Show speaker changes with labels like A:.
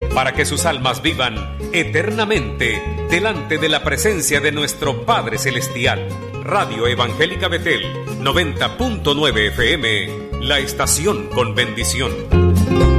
A: para que sus almas vivan eternamente delante de la presencia de nuestro Padre Celestial. Radio Evangélica Betel, 90.9 FM, la estación con bendición.